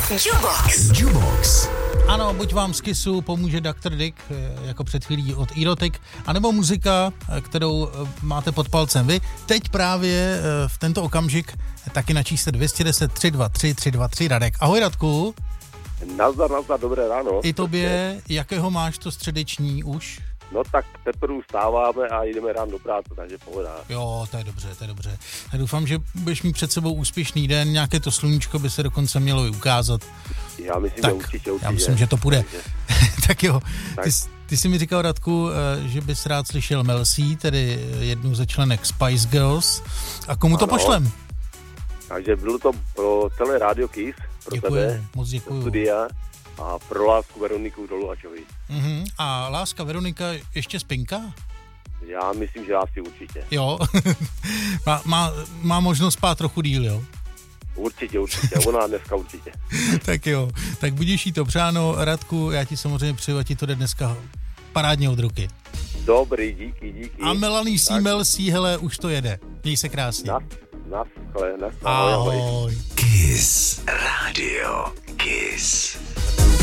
Jubox. Ano, buď vám z Kissu pomůže Dr. Dick, jako před chvílí od Erotic, anebo muzika, kterou máte pod palcem vy. Teď právě v tento okamžik taky načíste 210 323 323 Radek. Ahoj Radku. Nazdar, dobré ráno. I tobě, jakého máš to středeční už? No tak teprve vstáváme a jdeme ráno do práce, takže pohoda. Jo, to je dobře. Tak doufám, že budeš mít před sebou úspěšný den, nějaké to sluníčko by se dokonce mělo i ukázat. Já myslím, tak, že určitě. Já myslím, že to půjde. Tak jo, ty jsi mi říkal, Radku, že bys rád slyšel Mel C, tedy jednu ze členek Spice Girls. A komu to pošlem? Takže bylo to pro celé Radio Kiss, pro tebe, moc děkuju. Studia a pro lásku Veroniku Doluhačovi. A láska Veronika ještě spinka? Já myslím, že asi určitě. Jo, má možnost spát trochu díl, jo? Určitě, ona dneska určitě. Tak jo, tak budíš jí to přáno, Radku, já ti samozřejmě přeju, a ti to jde dneska parádně od ruky. Dobrý, díky. A Melanie C, Mel C, hele, už to jede. Měj se krásně. Ahoj. Kiss Radio Kiss.